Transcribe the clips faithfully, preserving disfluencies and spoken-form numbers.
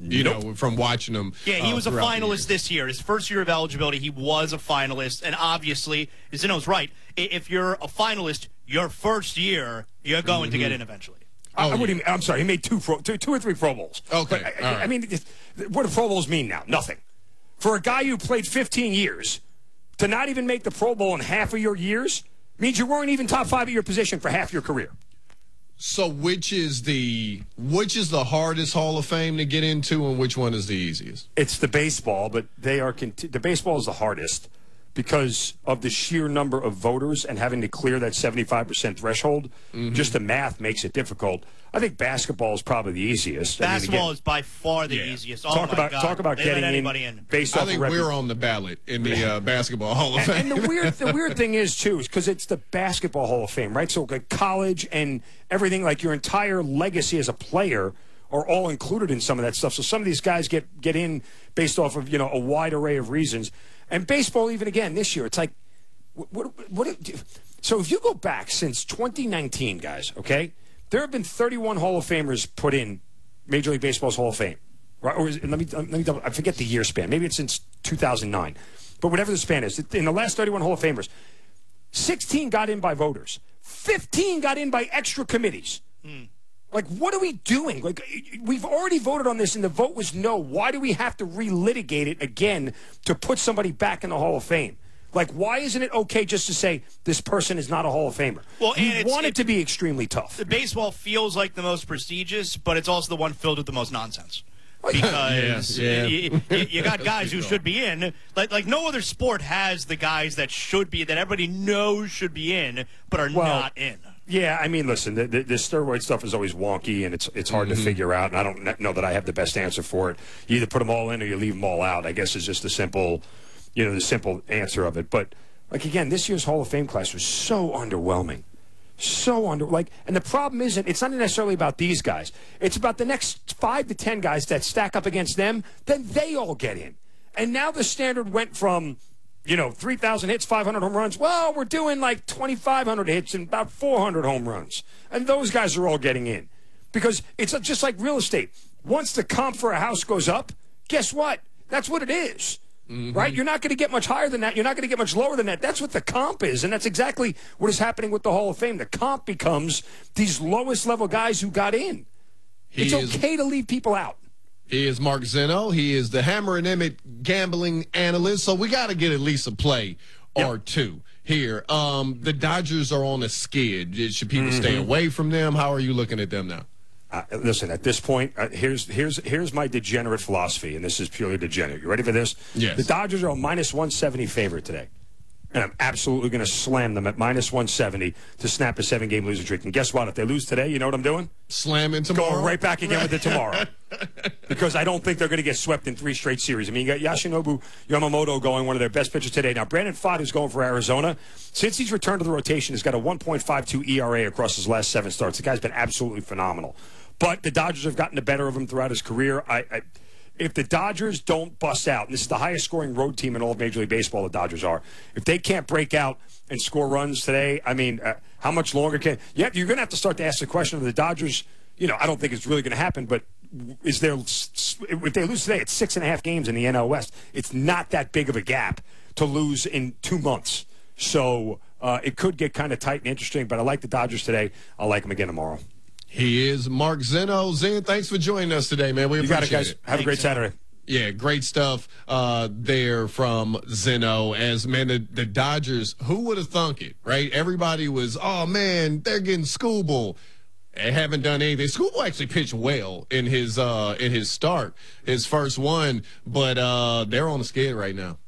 you nope. know, from watching him. Yeah, he uh, was a finalist this year. His first year of eligibility, he was a finalist. And obviously, Zeno's right. If you're a finalist your first year, you're going mm-hmm. to get in eventually. I, oh, I yeah. mean, I'm sorry, he made two, pro, two, two or three Pro Bowls. Okay. But, I, right. I mean, what do Pro Bowls mean now? Nothing. For a guy who played fifteen years, to not even make the Pro Bowl in half of your years means you weren't even top five at your position for half your career. So which is the which is the hardest Hall of Fame to get into, and which one is the easiest? It's the baseball, but they are conti- the baseball is the hardest because of the sheer number of voters and having to clear that seventy-five percent threshold. Mm-hmm. Just the math makes it difficult. I think basketball is probably the easiest. Basketball I mean, again, is by far the yeah. easiest. Oh talk my about God. talk about they getting let anybody in, in. based I off think of we're on the ballot in the uh, Basketball Hall of Fame. And, and the weird the weird thing is too is because it's the Basketball Hall of Fame, right? So like college and everything, like your entire legacy as a player are all included in some of that stuff. So some of these guys get get in based off of, you know, a wide array of reasons. And baseball, even again this year, it's like what what, what so if you go back since twenty nineteen, guys, okay, there have been thirty-one Hall of Famers put in Major League Baseball's Hall of Fame. Right? Or is, let me let me double, I forget the year span. Maybe it's since two thousand nine. But whatever the span is, in the last thirty-one Hall of Famers, sixteen got in by voters. fifteen got in by extra committees. Hmm. Like, what are we doing? Like, we've already voted on this, and the vote was no. Why do we have to relitigate it again to put somebody back in the Hall of Fame? Like, why isn't it okay just to say this person is not a Hall of Famer? Well, and you want it, it to be extremely tough. The baseball feels like the most prestigious, but it's also the one filled with the most nonsense. Because yeah, yeah. You, you, you got guys who should be in. Like, like no other sport has the guys that should be, that everybody knows should be in, but are well, not in. Yeah, I mean, listen, the, the, the steroid stuff is always wonky, and it's it's hard mm-hmm. to figure out, and I don't know that I have the best answer for it. You either put them all in or you leave them all out, I guess is just the simple, you know, the simple answer of it. But, like, again, this year's Hall of Fame class was so underwhelming. So under, like, and the problem isn't, it's not necessarily about these guys. It's about the next five to ten guys that stack up against them, then they all get in. And now the standard went from, you know, three thousand hits, five hundred home runs. Well, we're doing like twenty-five hundred hits and about four hundred home runs. And those guys are all getting in. Because it's just like real estate. Once the comp for a house goes up, guess what? That's what it is. Mm-hmm. Right? You're not going to get much higher than that. You're not going to get much lower than that. That's what the comp is. And that's exactly what is happening with the Hall of Fame. The comp becomes these lowest level guys who got in. He it's is, okay to leave people out. He is Mark Zeno. He is the Hammer and Emmett gambling analyst. So we got to get at least a play or yep. two here. Um, the Dodgers are on a skid. Should people mm-hmm. stay away from them? How are you looking at them now? Uh, listen, at this point, uh, here's here's here's my degenerate philosophy, and this is purely degenerate. You ready for this? Yes. The Dodgers are a minus one seventy favorite today, and I'm absolutely going to slam them at minus one seventy to snap a seven-game losing streak. And guess what? If they lose today, you know what I'm doing? Slamming tomorrow. Going right back again with it tomorrow. Because I don't think they're going to get swept in three straight series. I mean, you got Yoshinobu Yamamoto going, one of their best pitchers today. Now, Brandon Pfaadt, who's going for Arizona, since he's returned to the rotation, has got a one point five two E R A across his last seven starts. The guy's been absolutely phenomenal. But the Dodgers have gotten the better of him throughout his career. I, I, if the Dodgers don't bust out, and this is the highest scoring road team in all of Major League Baseball, the Dodgers are. If they can't break out and score runs today, I mean, uh, how much longer can – yeah, you're going to have to start to ask the question of the Dodgers. You know, I don't think it's really going to happen, but is there – if they lose today, it's six and a half games in the N L West. It's not that big of a gap to lose in two months. So uh, it could get kind of tight and interesting, but I like the Dodgers today. I'll like them again tomorrow. He is Mark Zeno. Zen, thanks for joining us today, man. We you appreciate got it, guys. it. Have a great Saturday. Yeah, great stuff uh, there from Zeno. As, man, the, the Dodgers, who would have thunk it, right? Everybody was, oh, man, they're getting Skubal. They haven't done anything. Skubal actually pitched well in his uh, in his start, his first one, but uh, they're on the skid right now.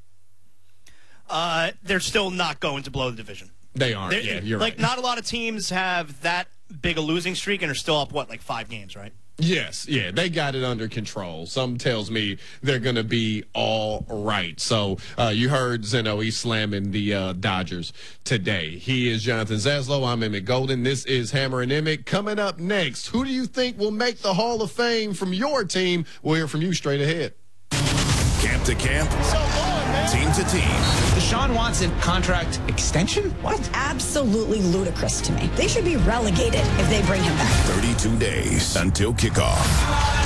Uh, they're still not going to blow the division. They aren't, they're, yeah, you're like, right. Like, not a lot of teams have that big a losing streak and are still up, what, like five games, right? Yes, yeah, they got it under control. Some tells me they're going to be all right. So uh, you heard Zeno, he's slamming the uh, Dodgers today. He is Jonathan Zaslow. I'm Emmett Golden. This is Hammer and Emmett. Coming up next, who do you think will make the Hall of Fame from your team? We'll hear from you straight ahead. Camp to camp, so long, man. Team to team. Deshaun Watson contract extension? What? Absolutely ludicrous to me. They should be relegated if they bring him back. thirty-two days until kickoff.